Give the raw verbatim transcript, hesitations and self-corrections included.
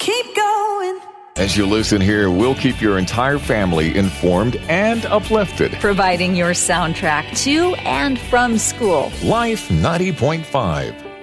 keep going. As you listen here, we'll keep your entire family informed and uplifted. Providing your soundtrack to and from school. Life ninety point five.